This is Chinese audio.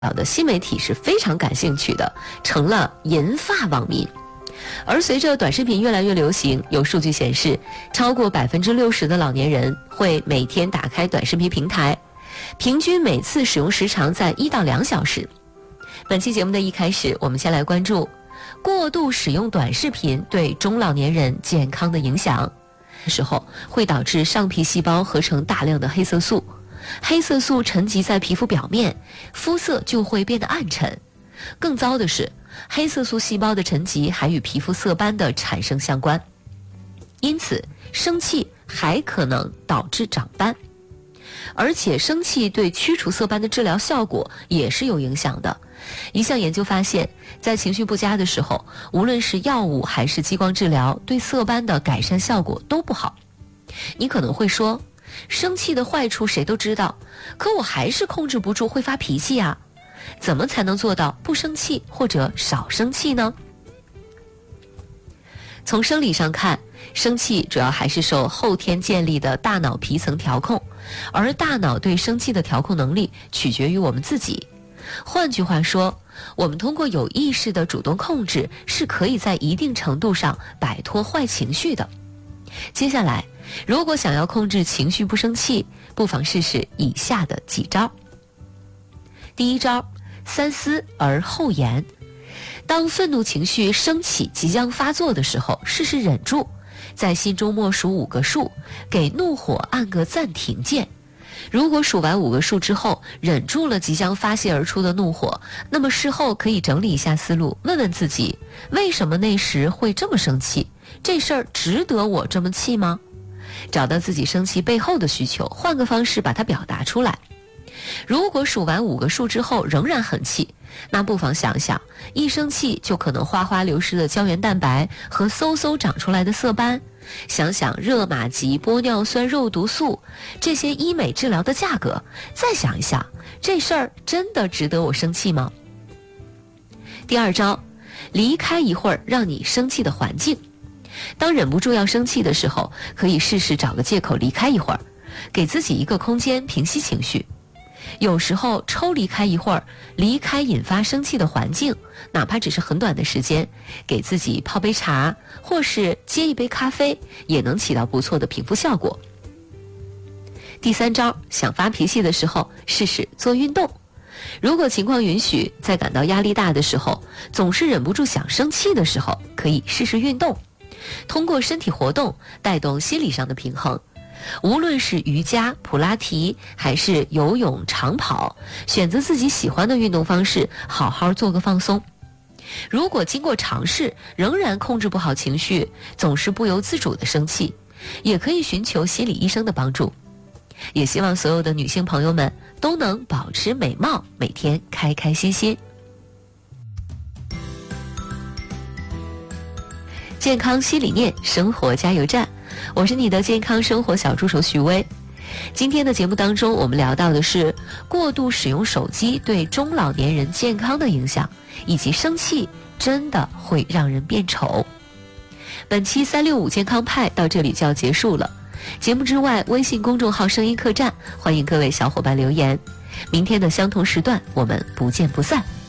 的新媒体是非常感兴趣的，成了银发网民。而随着短视频越来越流行，有数据显示，超过60%的老年人会每天打开短视频平台，平均每次使用时长在1到2小时。本期节目的一开始，我们先来关注过度使用短视频对中老年人健康的影响。时候会导致上皮细胞合成大量的黑色素，黑色素沉积在皮肤表面，肤色就会变得暗沉。更糟的是，黑色素细胞的沉积还与皮肤色斑的产生相关，因此生气还可能导致长斑，而且生气对驱除色斑的治疗效果也是有影响的。一项研究发现，在情绪不佳的时候，无论是药物还是激光治疗，对色斑的改善效果都不好。你可能会说，生气的坏处谁都知道，可我还是控制不住会发脾气啊，怎么才能做到不生气或者少生气呢？从生理上看，生气主要还是受后天建立的大脑皮层调控，而大脑对生气的调控能力取决于我们自己。换句话说，我们通过有意识的主动控制，是可以在一定程度上摆脱坏情绪的。接下来，如果想要控制情绪不生气，不妨试试以下的几招。第一招，三思而后言。当愤怒情绪升起即将发作的时候，试试忍住，在心中默数5个数，给怒火按个暂停键。如果数完5个数之后忍住了即将发泄而出的怒火，那么事后可以整理一下思路，问问自己，为什么那时会这么生气？这事儿值得我这么气吗？找到自己生气背后的需求，换个方式把它表达出来。如果数完5个数之后仍然很气，那不妨想想，一生气就可能哗哗流失的胶原蛋白和嗖嗖长出来的色斑，想想热玛吉、玻尿酸、肉毒素这些医美治疗的价格，再想一想，这事儿真的值得我生气吗？第二招，离开一会儿让你生气的环境。当忍不住要生气的时候，可以试试找个借口离开一会儿，给自己一个空间平息情绪。有时候抽离开一会儿，离开引发生气的环境，哪怕只是很短的时间，给自己泡杯茶或是接一杯咖啡，也能起到不错的平复效果。第三招，想发脾气的时候试试做运动。如果情况允许，在感到压力大的时候，总是忍不住想生气的时候，可以试试运动，通过身体活动带动心理上的平衡。无论是瑜伽、普拉提还是游泳、长跑，选择自己喜欢的运动方式，好好做个放松。如果经过尝试仍然控制不好情绪，总是不由自主的生气，也可以寻求心理医生的帮助。也希望所有的女性朋友们都能保持美貌，每天开开心心。健康新理念，生活加油站，我是你的健康生活小助手许巍。今天的节目当中，我们聊到的是过度使用手机对中老年人健康的影响，以及生气真的会让人变丑。本期365健康派到这里就要结束了。节目之外，微信公众号声音客栈，欢迎各位小伙伴留言。明天的相同时段，我们不见不散。